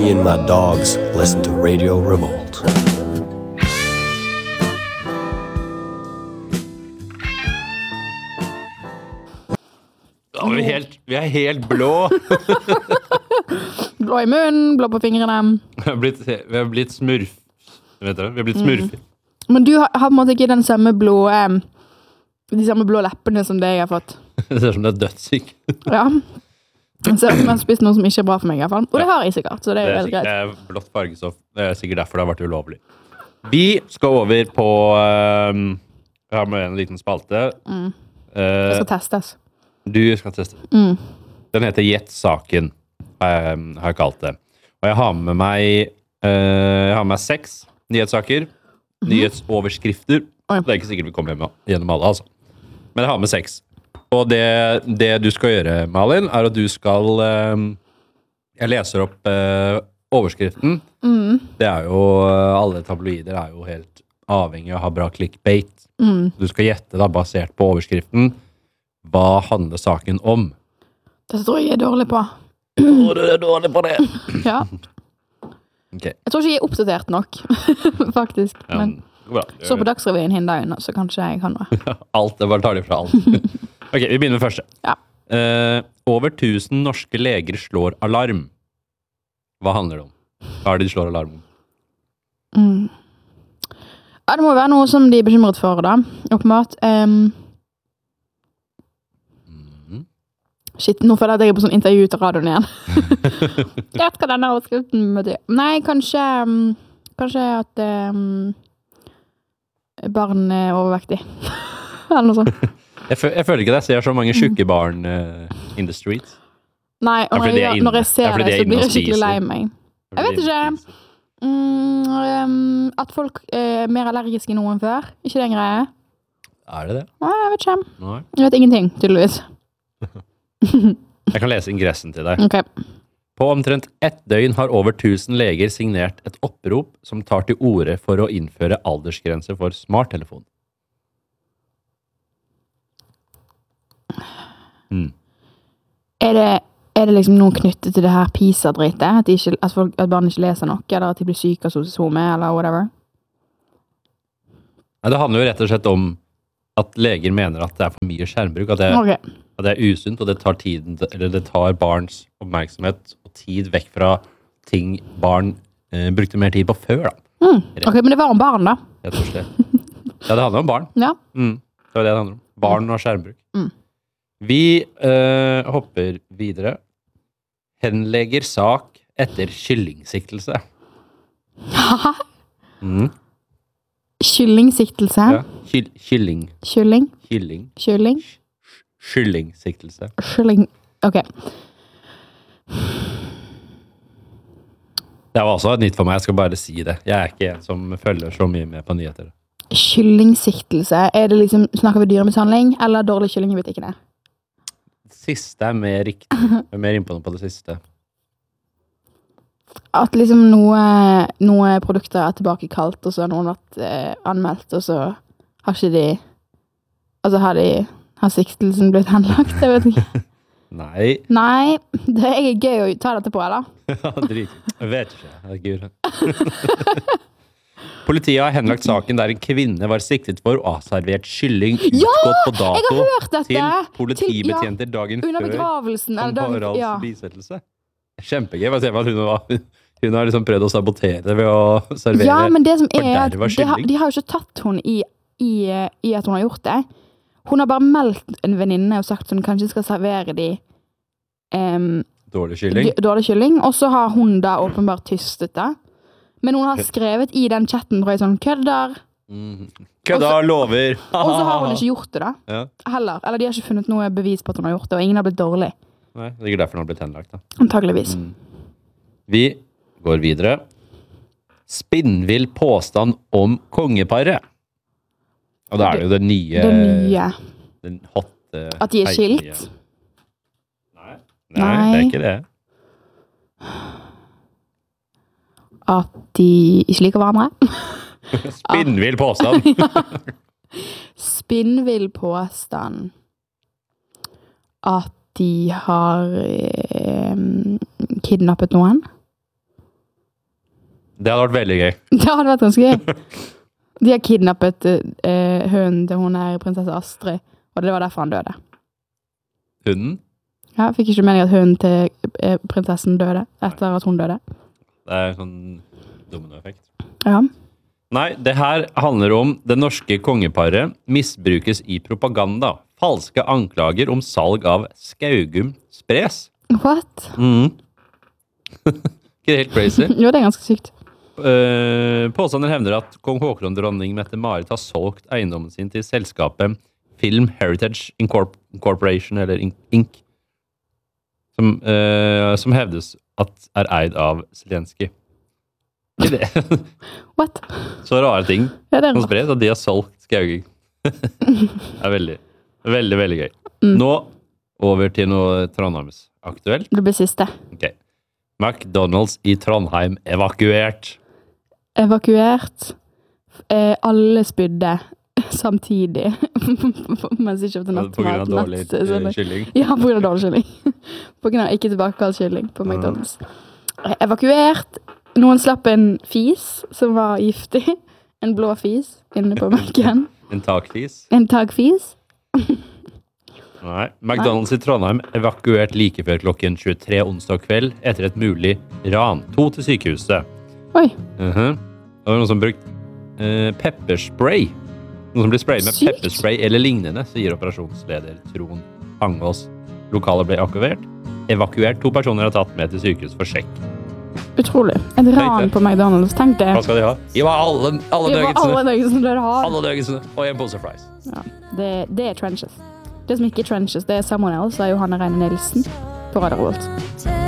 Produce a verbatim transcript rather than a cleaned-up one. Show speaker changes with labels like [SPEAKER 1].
[SPEAKER 1] Me and my dogs listen to Radio Revolt.
[SPEAKER 2] Ja, vi, er helt, vi er helt blå.
[SPEAKER 3] Blå i munnen, blå på fingrene.
[SPEAKER 2] Vi har blitt, vi har blitt smurf. Vet du, vi har blitt smurfer.
[SPEAKER 3] Mm. Men du har, har på en måte ikke den samme blå, um, de samme blå leppene som det jeg har fått.
[SPEAKER 2] Det ser ut som det er dødssyk.
[SPEAKER 3] Ja. Så jeg har spist noe som ikke er bra for meg i hvert fall. Og det har jeg sikkert, så det er jo helt greit.
[SPEAKER 2] Det er blått fargestoff. Det er sikkert derfor det har vært ulovlig. Vi skal over på... Um, jeg har med en liten spalte.
[SPEAKER 3] Mm.
[SPEAKER 2] Uh,
[SPEAKER 3] Det skal testes.
[SPEAKER 2] Du skal teste.
[SPEAKER 3] Mm.
[SPEAKER 2] Den heter Gjett-saken, har jeg, har jeg kalt det. Og jeg har med meg, uh, jeg har med meg seks nyhetssaker, mm-hmm. nyhetsoverskrifter.
[SPEAKER 3] Oi.
[SPEAKER 2] Det er ikke sikkert vi kommer gjennom alle, altså. Men jeg har med seks. Og det, det du skal gjøre, Malin, er at du skal... Uh, jeg leser opp uh, overskriften.
[SPEAKER 3] Mm.
[SPEAKER 2] Det er jo... Alle tabloider er jo helt avhengig av å ha bra clickbait.
[SPEAKER 3] Mm.
[SPEAKER 2] Du skal gjette da, basert på overskriften. Hva handler saken om?
[SPEAKER 3] Det tror jeg jeg er dårlig på.
[SPEAKER 2] Å, du er dårlig på det.
[SPEAKER 3] Ja.
[SPEAKER 2] Okay.
[SPEAKER 3] Jeg tror ikke jeg er oppdatert nok, faktisk.
[SPEAKER 2] Ja,
[SPEAKER 3] men
[SPEAKER 2] bra.
[SPEAKER 3] så på Dagsrevyen hindagen, så kanskje jeg kan det.
[SPEAKER 2] Alt, det bare tar det fra alt. Ok, vi begynner med første.
[SPEAKER 3] Ja.
[SPEAKER 2] Uh, over tusen norske leger slår alarm. Hva handler det om? Hva er det de slår alarm om?
[SPEAKER 3] Mm. Ja, det må være noe som de er bekymret for, da. Oppmatt. Um, Shit, nå føler jeg at jeg er på sånn intervju til radioen igjen. Jeg vet hva denne overskriften betyr. Nei, kanskje, um, kanskje at um, barn er overvektig. Eller noe sånt.
[SPEAKER 2] Jeg, føl jeg føler ikke det. Jeg ser så mange syke barn uh, in the streets.
[SPEAKER 3] Nei, og når jeg, når jeg ser det, så blir jeg skikkelig lei meg. Jeg vet ikke. Mm, um, at folk er mer allergiske enn noen før. Ikke det en greie?
[SPEAKER 2] Er det det?
[SPEAKER 3] Nei, jeg vet ikke.
[SPEAKER 2] Nei.
[SPEAKER 3] Jeg vet ingenting, tydeligvis.
[SPEAKER 2] Jeg kan lese ingressen til deg.
[SPEAKER 3] Okay.
[SPEAKER 2] På omtrent ett døgn har over tusen leger signert et opprop som tar til orde for å innføre aldersgrense for smarttelefon. Mm.
[SPEAKER 3] Er det, er det liksom noe knyttet til det her PISA-dritet? At, de ikke, at, folk, at barn ikke leser nok, eller at de blir syke av SOME, eller whatever?
[SPEAKER 2] Ja, det handler jo rett og slett om at leger mener at det er for mye skjermbruk, at det,
[SPEAKER 3] Okay.
[SPEAKER 2] at det er usunt, og det tar, tiden, eller det tar barns oppmerksomhet og tid vekk fra ting barn eh, brukte mer tid på før. Da.
[SPEAKER 3] Mm. Ok, men det var om barn, da.
[SPEAKER 2] Rett og slett. Ja, det handler om barn.
[SPEAKER 3] Ja.
[SPEAKER 2] Mm, det var det det handler om. Barn og skjermbruk.
[SPEAKER 3] Mm.
[SPEAKER 2] Vi eh, hopper videre. Henlegger sak etter kyllingsiktelse.
[SPEAKER 3] Hæ?
[SPEAKER 2] Mm.
[SPEAKER 3] Kyllingsiktelse?
[SPEAKER 2] Ja, kyll, kylling.
[SPEAKER 3] Kylling?
[SPEAKER 2] Kylling.
[SPEAKER 3] Kylling?
[SPEAKER 2] Kyllingsiktelse.
[SPEAKER 3] Kylling. Ok.
[SPEAKER 2] Det var også nytt for meg, jeg skal bare si det. Jeg er ikke en som følger så mye med på nyheter.
[SPEAKER 3] Kyllingsiktelse, er det liksom, snakker vi dyremishandling, eller dårlig kylling i butikkene?
[SPEAKER 2] Det siste er mer riktig. Jeg er mer innpå på det siste.
[SPEAKER 3] At liksom noe, noe produkter er tilbakekalt, og så har noen vært eh, anmeldt, og så har ikke de, altså har de, har siktelsen blitt henlagt, jeg vet ikke.
[SPEAKER 2] Nei.
[SPEAKER 3] Nei, det er gøy å ta dette på, eller?
[SPEAKER 2] Ja, drit. Jeg vet ikke. Herregud. Politiet har henlagt saken der en kvinne var siktet for å ha servert kylling
[SPEAKER 3] Ja,
[SPEAKER 2] utgått på dato
[SPEAKER 3] jeg har hørt dette!
[SPEAKER 2] til politibetjenter dagen
[SPEAKER 3] Under
[SPEAKER 2] før
[SPEAKER 3] begravelsen,
[SPEAKER 2] som
[SPEAKER 3] eller dagen,
[SPEAKER 2] Haralds
[SPEAKER 3] ja.
[SPEAKER 2] bisettelse. Kjempegøy. Hva ser man? Hun har, hun har liksom prøvd å sabotere ved å servere
[SPEAKER 3] Ja, men det som er, at
[SPEAKER 2] forderva
[SPEAKER 3] de har,
[SPEAKER 2] kylling.
[SPEAKER 3] de har jo ikke tatt hun i, i, i at hun har gjort det. Hun har bare meldt en venninne og sagt at hun kanskje skal servere de um,
[SPEAKER 2] Dårlig kylling.
[SPEAKER 3] dårlig kylling, og så har hun da åpenbart tystet det. Men hun har skrevet i den chatten, tror jeg, sånn, kødder.
[SPEAKER 2] Mm. Kødda, lover.
[SPEAKER 3] Og så har hun ikke gjort det da,
[SPEAKER 2] Ja.
[SPEAKER 3] heller. Eller de har ikke funnet noe bevis på at hun har gjort det, og ingen har blitt dårlig.
[SPEAKER 2] Nei, det er ikke derfor hun har blitt henlagt. Da.
[SPEAKER 3] Antageligvis.
[SPEAKER 2] Mm. Vi går videre. Spinnvill påstand om kongeparet. Og da er det jo det nye...
[SPEAKER 3] Det nye.
[SPEAKER 2] Den hotte...
[SPEAKER 3] At de er skilt?
[SPEAKER 2] heilige- Nei. Nei, det er ikke det.
[SPEAKER 3] At de ikke liker hverandre.
[SPEAKER 2] Spinnvill påstand.
[SPEAKER 3] Spinnvill påstand. At de har eh, kidnappet noen.
[SPEAKER 2] Det hadde vært veldig gøy.
[SPEAKER 3] Det hadde vært ganske gøy. De har kidnappet uh, hønen til hun her, prinsesse Astrid, og det var derfor han døde.
[SPEAKER 2] Hunden?
[SPEAKER 3] Ja, jeg fikk ikke mening at hønen til uh, prinsessen døde, etter at hun døde.
[SPEAKER 2] Det er sånn dominoeffekt.
[SPEAKER 3] Ja.
[SPEAKER 2] Nei, det her handler om det norske kongeparet misbrukes i propaganda. Falske anklager om salg av Skaugum spres.
[SPEAKER 3] What?
[SPEAKER 2] Mm. Ikke helt crazy.
[SPEAKER 3] Jo, det er ganske sykt.
[SPEAKER 2] Uh, påstander hevder at kong Håkon dronning Mette-Marit har solgt eiendommen sin til selskapet Film Heritage Incorp Incorporation, eller Inc, som, uh, som hevdes at er eid av Zelensky. Ikke det?
[SPEAKER 3] What?
[SPEAKER 2] Så rare ting
[SPEAKER 3] Ja, det er
[SPEAKER 2] som
[SPEAKER 3] rart.
[SPEAKER 2] spres, at de har solgt Skaugum. Det er veldig, veldig, veldig gøy.
[SPEAKER 3] Mm.
[SPEAKER 2] Nå over til noe Trondheims aktuelt.
[SPEAKER 3] Det blir siste.
[SPEAKER 2] Ok. McDonald's i Trondheim evakuert.
[SPEAKER 3] Evakuert. Eh, alle spydde samtidig. Mens ikke til natt.
[SPEAKER 2] På grunn av dårlig
[SPEAKER 3] natt, sånn.
[SPEAKER 2] uh, kylling.
[SPEAKER 3] Ja, på grunn av dårlig kylling. På grunn av ikke tilbakekalt kylling på McDonald's. Eh, Evakuert. Noen slapp en fis som var giftig. En blå fis inne på Mac-en.
[SPEAKER 2] En takfis.
[SPEAKER 3] En tagfis.
[SPEAKER 2] Nei. McDonald's i Trondheim evakuert like før klokken tjuetre onsdag kveld etter et mulig ran. To til sykehuset.
[SPEAKER 3] Oi,
[SPEAKER 2] Mhm. Det var noen som brukte uh, pepperspray. Noen som blir sprayet med
[SPEAKER 3] Sykt.
[SPEAKER 2] pepperspray eller lignende, sier operasjonsleder Trond Hangås. Lokalet ble evakuert. Evakuert. To personer er tatt med til sykehus for sjekk.
[SPEAKER 3] utrolig. Et ran på McDonald's. Tenk det.
[SPEAKER 2] Hva skal de ha? Gi meg alle, alle
[SPEAKER 3] Det var alle
[SPEAKER 2] nuggetsene.
[SPEAKER 3] nuggetsene dere har.
[SPEAKER 2] Alle nuggetsene. Og en pose fries.
[SPEAKER 3] Ja, det, det er trenches. Det som ikke er trenches, det er Someone Else av Johanne Reine Nilsen på Radio Revolt.